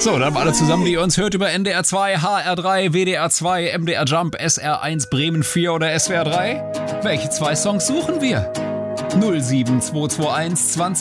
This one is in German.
So, dann alle zusammen, die uns hört über NDR 2, HR 3, WDR 2, MDR Jump, SR 1, Bremen 4 oder SWR 3. Welche 2 Songs suchen wir? 07221 20